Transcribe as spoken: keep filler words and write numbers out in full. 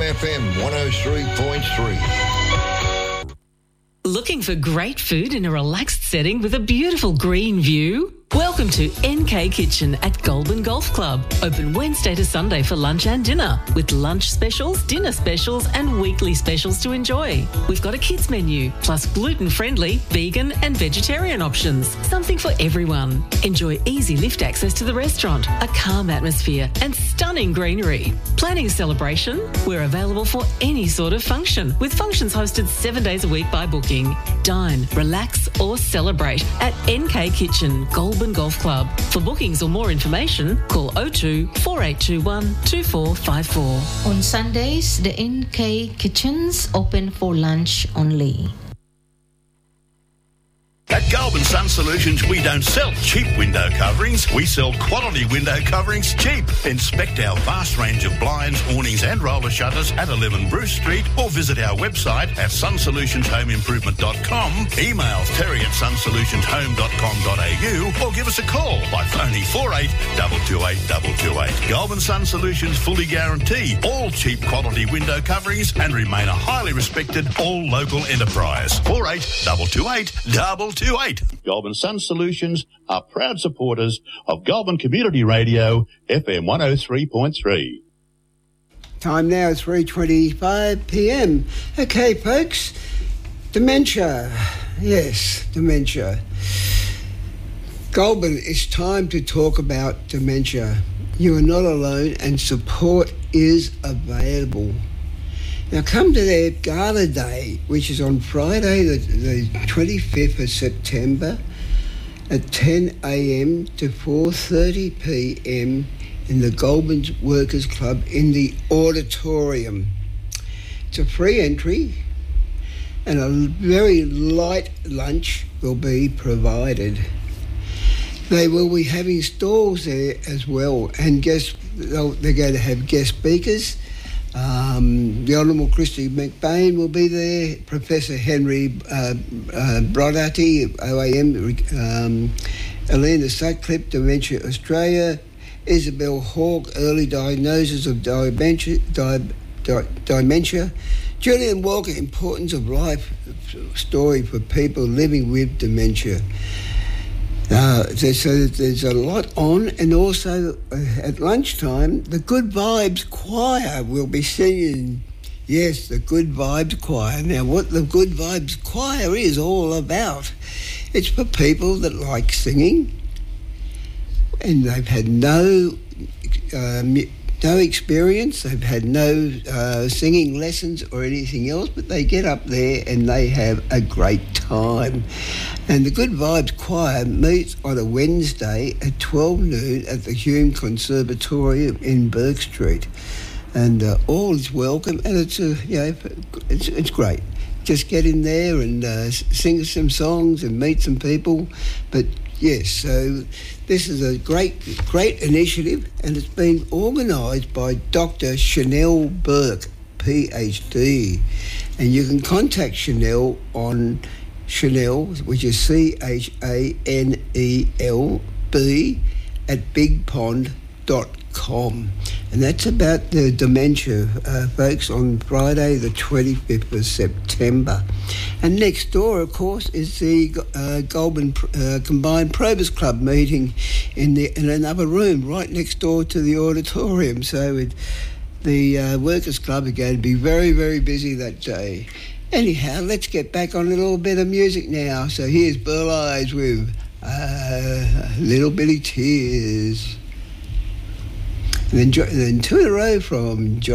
F M one oh three point three. Looking for great food in a relaxed setting with a beautiful green view? Welcome to N K Kitchen at Goulburn Golf Club. Open Wednesday to Sunday for lunch and dinner, with lunch specials, dinner specials and weekly specials to enjoy. We've got a kids menu, plus gluten-friendly, vegan and vegetarian options. Something for everyone. Enjoy easy lift access to the restaurant, a calm atmosphere and stunning greenery. Planning a celebration? We're available for any sort of function, with functions hosted seven days a week by booking. Dine, relax or celebrate at N K Kitchen, Goulburn Golf Club. For bookings or more information, call oh two, four eight two one, two four five four. On Sundays, the N K Kitchen's open for lunch only. At Goulburn Sun Solutions, we don't sell cheap window coverings. We sell quality window coverings cheap. Inspect our vast range of blinds, awnings and roller shutters at eleven Bruce Street, or visit our website at sun solutions home improvement dot com. Email terry at sun solutions home dot com dot a u or give us a call by phoning four eight two two eight two two eight. Goulburn Sun Solutions fully guarantee all cheap quality window coverings and remain a highly respected all local enterprise. four eight two two eight two two eight. Goulburn Sun Solutions are proud supporters of Goulburn Community Radio, F M one oh three point three. Time now, three twenty-five p m. Okay, folks, dementia. Yes, dementia. Goulburn, it's time to talk about dementia. You are not alone and support is available. Now come to their Gala Day, which is on Friday the, the twenty-fifth of September at ten a m to four thirty p m in the Goulburn Workers Club in the auditorium. It's a free entry and a very light lunch will be provided. They will be having stalls there as well, and guest, they're going to have guest speakers. Um, the Honourable Christy McBain will be there, Professor Henry uh, uh, Brodati, O A M, um, Elena Sutcliffe, Dementia Australia, Isabel Hawke, Early Diagnosis of Dementia, di, di, dementia, Julian Walker, Importance of Life Story for People Living with Dementia. Uh, there's, so there's a lot on, and also uh, at lunchtime, the Good Vibes Choir will be singing. Yes, the Good Vibes Choir. Now, what the Good Vibes Choir is all about, it's for people that like singing, and they've had no uh, no experience, they've had no uh, singing lessons or anything else, but they get up there and they have a great time. And the Good Vibes Choir meets on a Wednesday at twelve noon at the Hume Conservatorium in Burke Street. And uh, all is welcome, and it's, uh, you know, it's, it's great. Just get in there and uh, sing some songs and meet some people. But yes, so this is a great, great initiative, and it's been organised by Doctor Chanel Burke, P H D. And you can contact Chanel on Chanel, which is C H A N E L B, at big pond dot com. And that's about the dementia, uh, folks, on Friday the twenty-fifth of September. And next door, of course, is the uh, Goulburn uh, Combined Probers Club meeting in the in another room right next door to the auditorium. So it, the uh, Workers Club are going to be very, very busy that day. Anyhow, let's get back on a little bit of music now. So here's Burl Ives with uh, Little Bitty Tears. And then, then two in a row from John.